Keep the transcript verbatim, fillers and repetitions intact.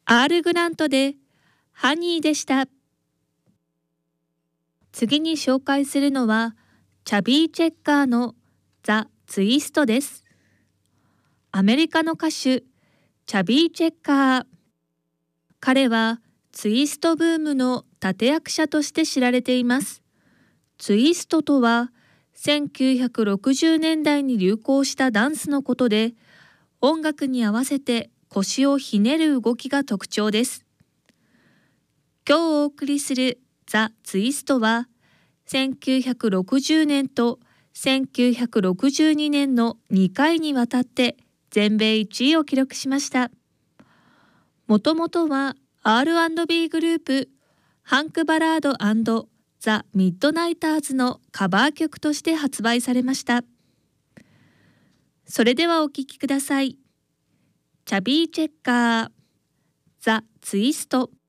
アール・グラントでハニーでした。次に紹介するのはチャビー・チェッカーのザ・ツイストです。アメリカの歌手チャビー・チェッカー。彼はツイストブームの立役者として知られています。ツイストとはせんきゅうひゃくろくじゅうねんだいに流行したダンスのことで、音楽に合わせて腰をひねる動きが特徴です。今日お送りするザ・ツイストはせんきゅうひゃくろくじゅうねんとせんきゅうひゃくろくじゅうにねんのにかいにわたって全米いちいを記録しました。もともとは アールアンドビー グループハンク・バラード&ザ・ミッドナイターズのカバー曲として発売されました。それではお聴きください。チャビー・チェッカー、ザ・ツイスト。